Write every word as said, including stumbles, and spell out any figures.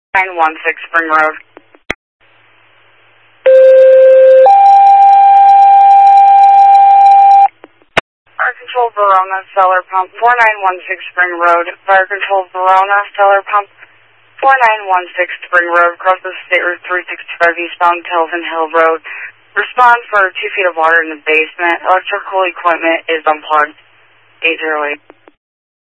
nine one six Spring Road. Fire Control Verona, Stellar Pump, four nine one six Spring Road. Fire Control Verona, Stellar Pump, four nine one six Spring Road, across the State Route three sixty-five eastbound, Telvin Hill Road. Respond for two feet of water in the basement. Electrical equipment is unplugged. eight zero eight.